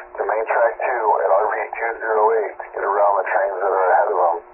to main track 2 at RV 208 to get around the trains that are ahead of them.